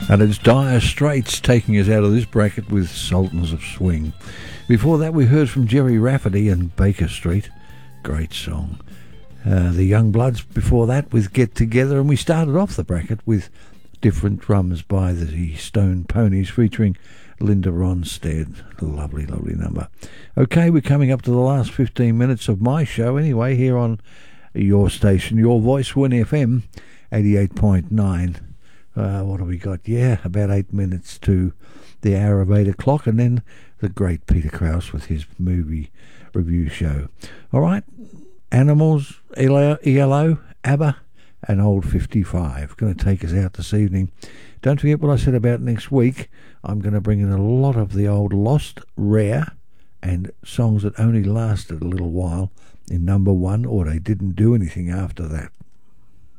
And it's Dire Straits taking us out of this bracket with Sultans of Swing. Before that, we heard from Jerry Rafferty and Baker Street. Great song. The Youngbloods before that with Get Together. And we started off the bracket with Different Drums by the Stone Ponies featuring Linda Ronstadt. Lovely, lovely number. Okay, we're coming up to the last 15 minutes of my show anyway, here on your station, Your Voice, Win FM 88.9. What have we got? Yeah, about 8 minutes to the hour of 8 o'clock, and then the great Peter Krause with his movie review show. All right, Animals, ELO, ABBA, and Old 55. Going to take us out this evening. Don't forget what I said about next week. I'm going to bring in a lot of the old lost, rare, and songs that only lasted a little while in number one, or they didn't do anything after that.